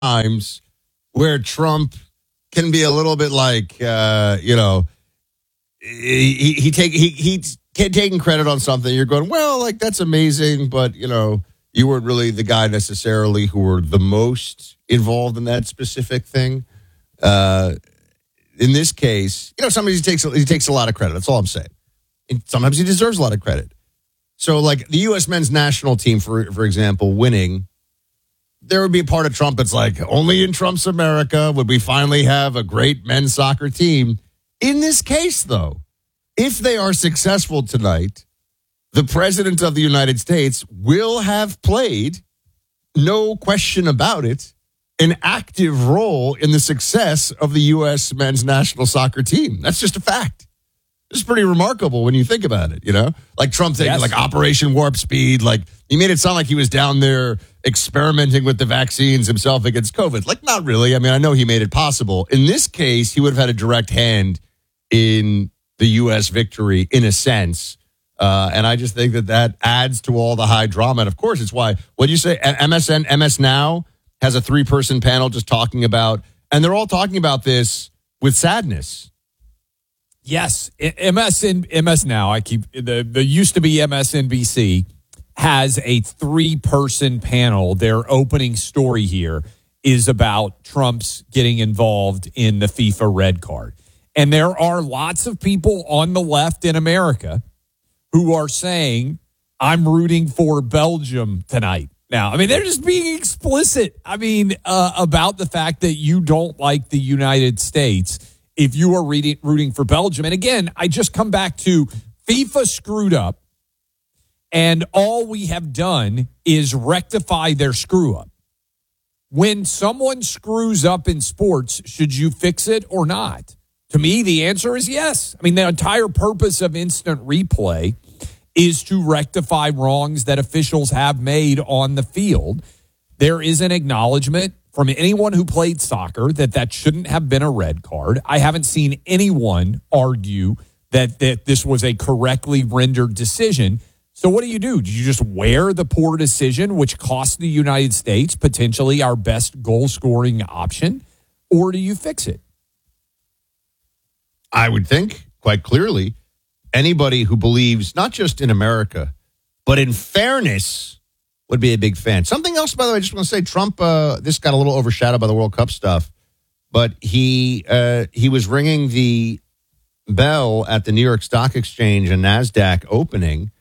times where Trump can be a little bit like, he's taking credit on something. You're going, well, like, that's amazing, but, you weren't really the guy necessarily who were the most involved in that specific thing. In this case, somebody he takes a lot of credit. That's all I'm saying. And sometimes he deserves a lot of credit. So, like, the U.S. men's national team, for example, winning, there would be a part of Trump that's like, only in Trump's America would we finally have a great men's soccer team. In this case, though, if they are successful tonight, the president of the United States will have played, no question about it, an active role in the success of the U.S. men's national soccer team. That's just a fact. It's pretty remarkable when you think about it, Like Trump taking like Operation Warp Speed, like he made it sound like he was down there experimenting with the vaccines himself against COVID. Like, not really. I mean, I know he made it possible. In this case, he would have had a direct hand in the U.S. victory in a sense. And I just think that adds to all the high drama. And of course, it's why, what do you say? MS Now has a 3-person panel just talking about, and they're all talking about this with sadness. Yes, MS Now. The used to be MSNBC has a 3-person panel. Their opening story here is about Trump's getting involved in the FIFA red card. And there are lots of people on the left in America who are saying, I'm rooting for Belgium tonight. Now, I mean, they're just being explicit. I mean, about the fact that you don't like the United States if you are rooting for Belgium. And again, I just come back to FIFA screwed up, and all we have done is rectify their screw up. When someone screws up in sports, should you fix it or not? To me, the answer is yes. I mean, the entire purpose of instant replay is to rectify wrongs that officials have made on the field. There is an acknowledgement from anyone who played soccer that shouldn't have been a red card. I haven't seen anyone argue that this was a correctly rendered decision. So what do? Do you just wear the poor decision, which cost the United States potentially our best goal-scoring option, or do you fix it? I would think, quite clearly, anybody who believes not just in America, but in fairness would be a big fan. Something else, by the way, I just want to say, Trump, this got a little overshadowed by the World Cup stuff, but he was ringing the bell at the New York Stock Exchange and NASDAQ opening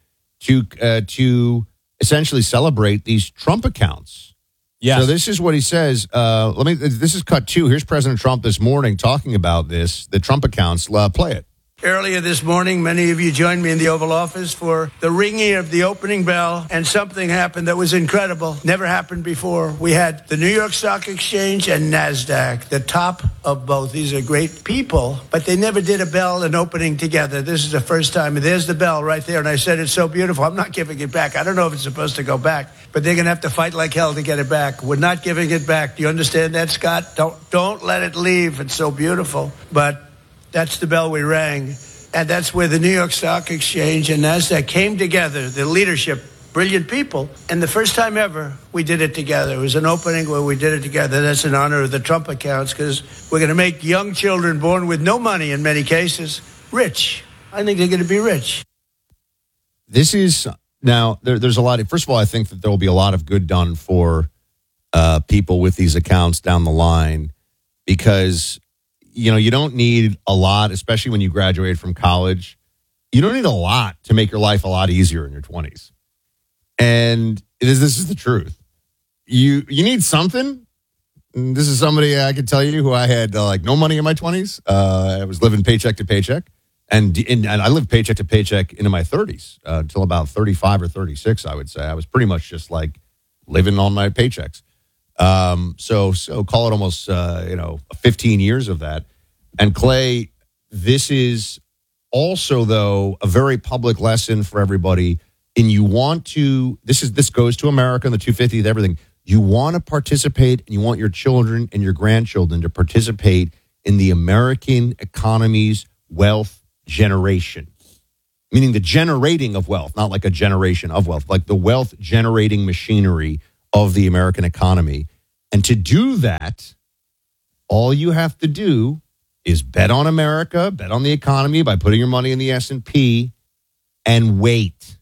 to essentially celebrate these Trump accounts. Yes. So this is what he says. This is cut 2. Here's President Trump this morning talking about this, the Trump accounts. Play it. Earlier this morning, many of you joined me in the Oval Office for the ringing of the opening bell, and something happened that was incredible. Never happened before. We had the New York Stock Exchange and NASDAQ, the top of both. These are great people, but they never did a bell and opening together. This is the first time, and there's the bell right there, and I said it's so beautiful. I'm not giving it back. I don't know if it's supposed to go back, but they're going to have to fight like hell to get it back. We're not giving it back. Do you understand that, Scott? Don't let it leave. It's so beautiful. But that's the bell we rang. And that's where the New York Stock Exchange and NASDAQ came together, the leadership, brilliant people. And the first time ever, we did it together. It was an opening where we did it together. That's in honor of the Trump accounts, because we're going to make young children born with no money, in many cases, rich. I think they're going to be rich. This is, now, there's a lot of, first of all, I think that there will be a lot of good done for people with these accounts down the line, because you don't need a lot, especially when you graduate from college. You don't need a lot to make your life a lot easier in your 20s. And this is the truth. You need something. And this is somebody I could tell you who I had no money in my 20s. I was living paycheck to paycheck. And I lived paycheck to paycheck into my 30s until about 35 or 36, I would say. I was pretty much just living on my paychecks. So call it almost 15 years of that. And Clay, this is also, though, a very public lesson for everybody. And you want to, this goes to America and the 250th, everything. You want to participate, and you want your children and your grandchildren to participate in the American economy's wealth generation. Meaning the generating of wealth, not like a generation of wealth, like the wealth generating machinery of the American economy. And to do that, all you have to do is bet on America, bet on the economy by putting your money in the S&P and wait.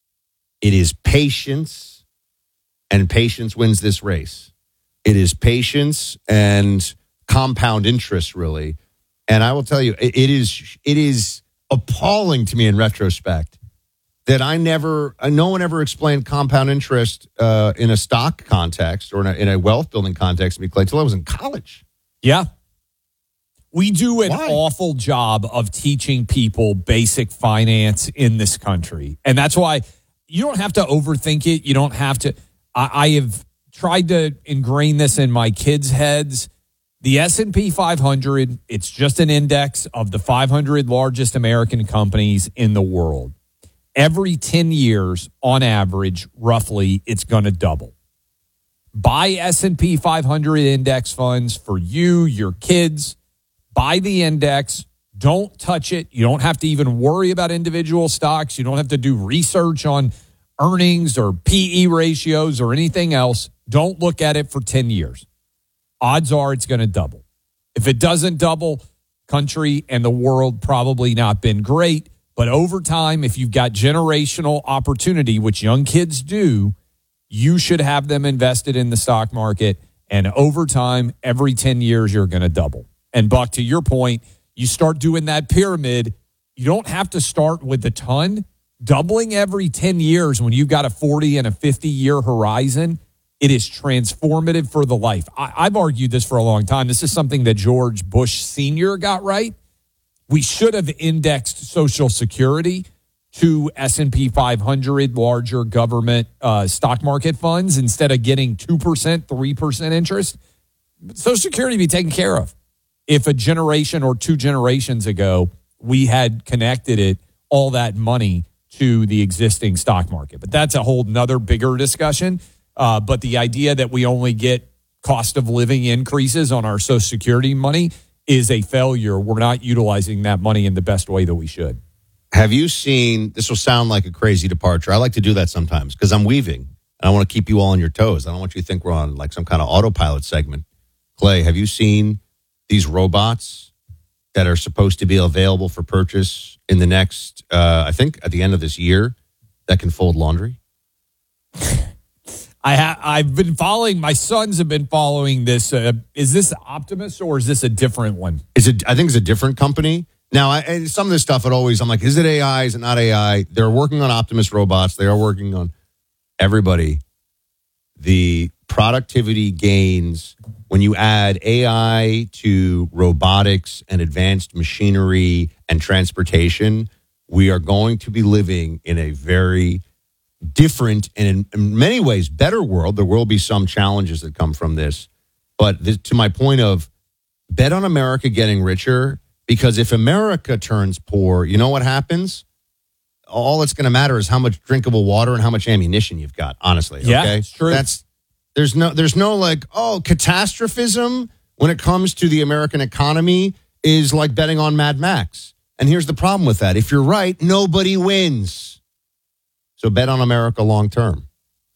It is patience, and patience wins this race. It is patience and compound interest, really. And I will tell you, it is appalling to me in retrospect that no one ever explained compound interest in a stock context or in a wealth building context to me, Clay, until I was in college. Yeah. We do an awful job of teaching people basic finance in this country. And that's why you don't have to overthink it. You don't have to. I have tried to ingrain this in my kids' heads. The S&P 500, it's just an index of the 500 largest American companies in the world. Every 10 years, on average, roughly, it's going to double. Buy S&P 500 index funds for you, your kids. Buy the index. Don't touch it. You don't have to even worry about individual stocks. You don't have to do research on earnings or PE ratios or anything else. Don't look at it for 10 years. Odds are it's going to double. If it doesn't double, country and the world probably not been great. But over time, if you've got generational opportunity, which young kids do, you should have them invested in the stock market. And over time, every 10 years, you're going to double. And Buck, to your point, you start doing that pyramid. You don't have to start with a ton. Doubling every 10 years when you've got a 40 and a 50-year horizon, it is transformative for the life. I've argued this for a long time. This is something that George Bush Sr. got right. We should have indexed Social Security to S&P 500 larger government stock market funds instead of getting 2%, 3% interest. Social Security be taken care of. If a generation or two generations ago, we had connected it, all that money to the existing stock market. But that's a whole nother bigger discussion. But the idea that we only get cost of living increases on our Social Security money is a failure. We're not utilizing that money in the best way that we should. Have you seen, this will sound like a crazy departure. I like to do that sometimes because I'm weaving. And I want to keep you all on your toes. I don't want you to think we're on like some kind of autopilot segment. Clay, have you seen these robots that are supposed to be available for purchase in the next, I think at the end of this year, that can fold laundry? I've been following, my sons have been following this. Is this Optimus or is this a different one? I think it's a different company. Now, some of this stuff, I'm like, is it AI? Is it not AI? They're working on Optimus robots. They are working on everybody. The productivity gains when you add AI to robotics and advanced machinery and transportation, we are going to be living in a very different and in many ways better world. There will be some challenges that come from this. But to my point of bet on America getting richer, because if America turns poor, you know what happens? All it's going to matter is how much drinkable water and how much ammunition you've got, honestly. Yeah, okay? it's true. There's no like, catastrophism when it comes to the American economy is like betting on Mad Max. And here's the problem with that. If you're right, nobody wins. So bet on America long term.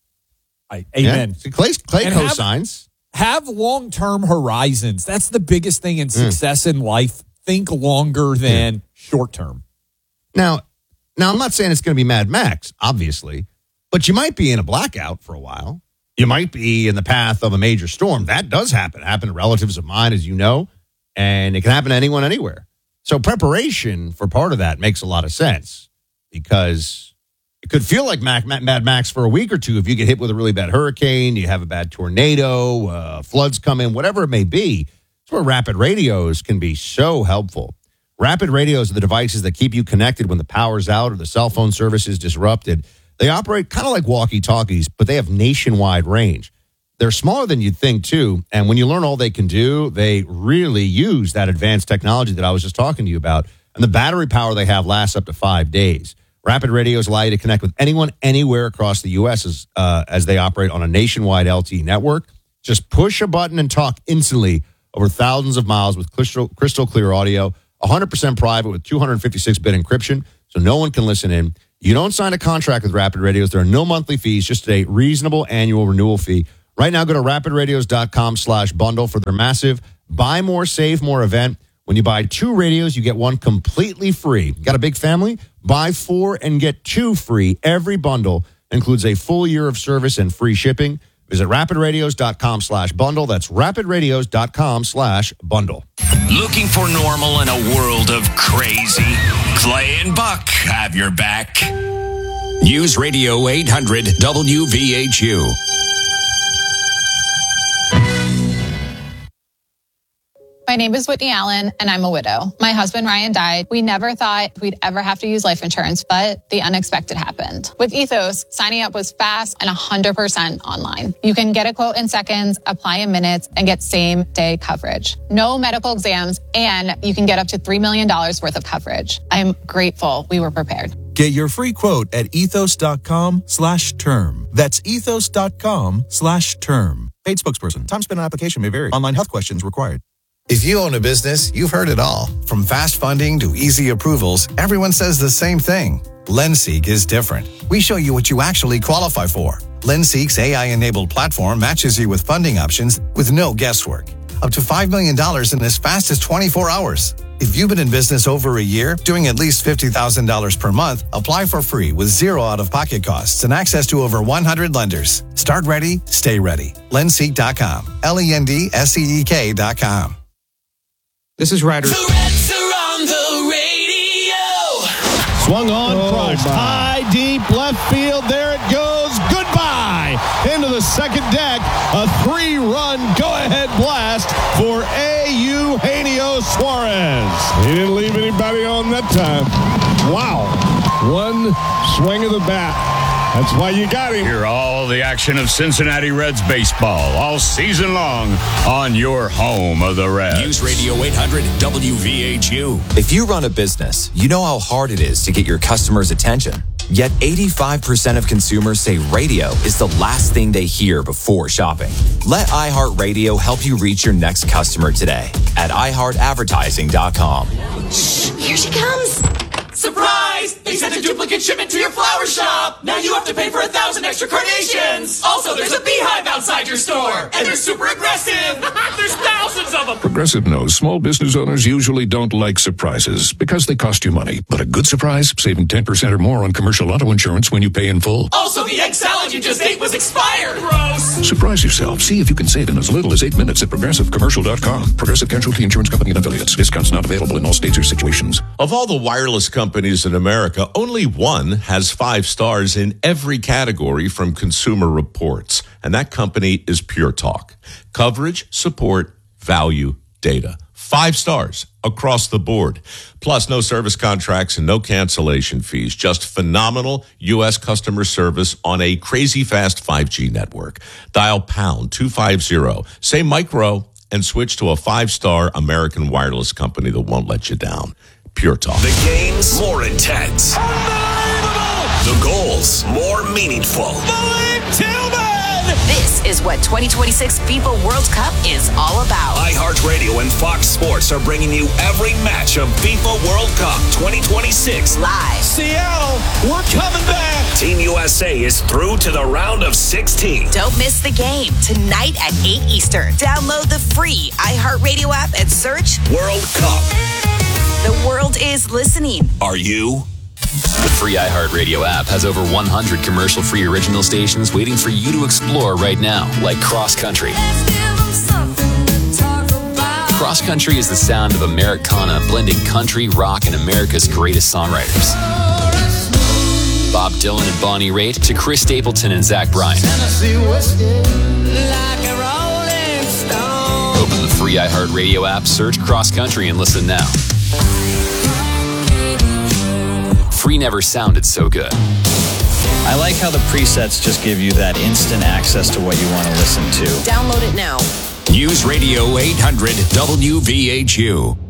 Amen. Yeah? See, Clay co-signs. Have long-term horizons. That's the biggest thing in success in life. Think longer than short-term. Now, I'm not saying it's going to be Mad Max, obviously, but you might be in a blackout for a while. You might be in the path of a major storm. That does happen. It happened to relatives of mine, as you know, and it can happen to anyone, anywhere. So preparation for part of that makes a lot of sense because it could feel like Mad Max for a week or two if you get hit with a really bad hurricane, you have a bad tornado, floods come in, whatever it may be. That's where rapid radios can be so helpful. Rapid radios are the devices that keep you connected when the power's out or the cell phone service is disrupted. They operate kind of like walkie-talkies, but they have nationwide range. They're smaller than you'd think, too, and when you learn all they can do, they really use that advanced technology that I was just talking to you about, and the battery power they have lasts up to 5 days. Rapid radios allow you to connect with anyone, anywhere across the U.S. as they operate on a nationwide LTE network. Just push a button and talk instantly over thousands of miles with crystal clear audio, 100% private with 256-bit encryption, so no one can listen in. You don't sign a contract with Rapid Radios. There are no monthly fees, just a reasonable annual renewal fee. Right now, go to rapidradios.com/bundle for their massive Buy More, Save More event. When you buy 2 radios, you get 1 completely free. Got a big family? Buy 4 and get 2 free. Every bundle includes a full year of service and free shipping. Visit rapidradios.com/bundle. That's rapidradios.com/bundle. Looking for normal in a world of crazy? Clay and Buck have your back. News Radio 800 WVHU. My name is Whitney Allen, and I'm a widow. My husband, Ryan, died. We never thought we'd ever have to use life insurance, but the unexpected happened. With Ethos, signing up was fast and 100% online. You can get a quote in seconds, apply in minutes, and get same-day coverage. No medical exams, and you can get up to $3 million worth of coverage. I'm grateful we were prepared. Get your free quote at ethos.com/term. That's ethos.com/term. Paid spokesperson. Time spent on application may vary. Online health questions required. If you own a business, you've heard it all. From fast funding to easy approvals, everyone says the same thing. LendSeek is different. We show you what you actually qualify for. LendSeek's AI-enabled platform matches you with funding options with no guesswork. Up to $5 million in as fast as 24 hours. If you've been in business over a year, doing at least $50,000 per month, apply for free with 0 out-of-pocket costs and access to over 100 lenders. Start ready, stay ready. LendSeek.com. LendSeek.com. This is Ryder. The Reds are on the radio. Swung on, crushed. High, deep, left field. There it goes. Goodbye. Into the second deck. A 3-run go-ahead blast for Eugenio Suarez. He didn't leave anybody on that time. Wow. One swing of the bat. That's why you got him. Hear all the action of Cincinnati Reds baseball all season long on your home of the Reds. News Radio 800 WVHU. If you run a business, you know how hard it is to get your customers' attention. Yet 85% of consumers say radio is the last thing they hear before shopping. Let iHeartRadio help you reach your next customer today at iHeartAdvertising.com. Shh, here she comes. Surprise! They sent a duplicate shipment to your flower shop! Now you have to pay for 1,000 extra carnations! Also, there's a beehive outside your store! And they're super aggressive! There's thousands of them! Progressive knows small business owners usually don't like surprises because they cost you money. But a good surprise, saving 10% or more on commercial auto insurance when you pay in full. Also, the egg salad you just ate was expired! Gross! Surprise yourself. See if you can save in as little as 8 minutes at ProgressiveCommercial.com. Progressive Casualty Insurance Company and Affiliates. Discounts not available in all states or situations. Of all the wireless companies in America, only one has 5 stars in every category from Consumer Reports, and that company is Pure Talk. Coverage, support, value, data. 5 stars across the board. Plus, no service contracts and no cancellation fees. Just phenomenal U.S. customer service on a crazy fast 5G network. Dial pound 250, say micro, and switch to a 5-star American wireless company that won't let you down. Pure Talk. The games more intense. The goals more meaningful. This is what 2026 FIFA World Cup is all about. iHeartRadio and Fox Sports are bringing you every match of FIFA World Cup 2026 live. Seattle, we're coming back. Team USA is through to the round of 16. Don't miss the game tonight at 8 Eastern. Download the free iHeartRadio app and search World Cup. The world is listening. Are you? The free iHeartRadio app has over 100 commercial-free original stations waiting for you to explore right now, like Cross Country. Cross Country is the sound of Americana blending country, rock, and America's greatest songwriters. Bob Dylan and Bonnie Raitt to Chris Stapleton and Zach Bryan. Open the free iHeartRadio app, search Cross Country, and listen now. Free never sounded so good. I like how the presets just give you that instant access to what you want to listen to. Download it now. News Radio 800 WVHU.